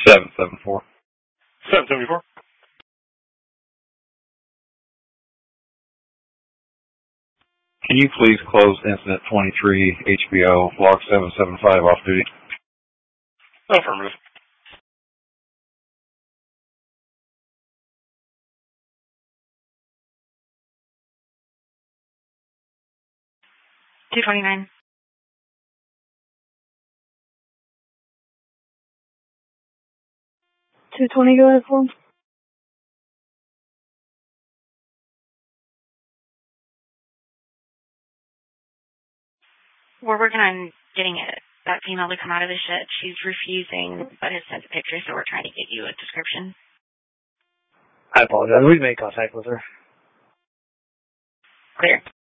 774. 774. Can you please close incident 23 HBO log 775 off duty? Affirmative. $229. 220 go ahead for him. We're working on getting that female to come out of the shed. She's refusing, but has sent a picture, so we're trying to get you a description. I apologize. We've made contact with her. Clear.